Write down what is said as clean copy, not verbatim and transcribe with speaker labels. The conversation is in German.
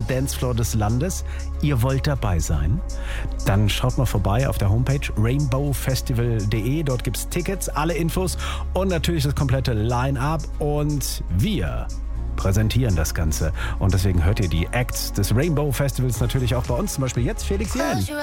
Speaker 1: Dancefloor des Landes. Ihr wollt dabei sein? Dann schaut mal vorbei auf der Homepage rainbowfestival.de. Dort gibt es Tickets, alle Infos und natürlich das komplette Line-Up. Und wir präsentieren das Ganze. Und deswegen hört ihr die Acts des Rainbow Festivals natürlich auch bei uns. Zum Beispiel jetzt Felix Jähn.